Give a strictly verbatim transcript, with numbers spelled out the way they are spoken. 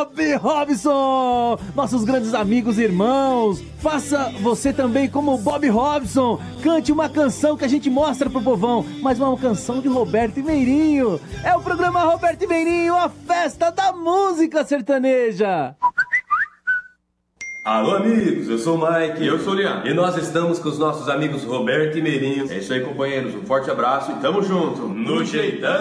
Bob Robson, nossos grandes amigos e irmãos. Faça você também como o Bob Robson. Cante uma canção que a gente mostra pro povão, mas uma canção de Roberto e Meirinho. É o programa Roberto e Meirinho, a festa da música sertaneja. Alô, amigos, eu sou o Mike. E eu sou o Lian. E nós estamos com os nossos amigos Roberto e Meirinho. É isso aí, companheiros. Um forte abraço e tamo junto. No Jeitão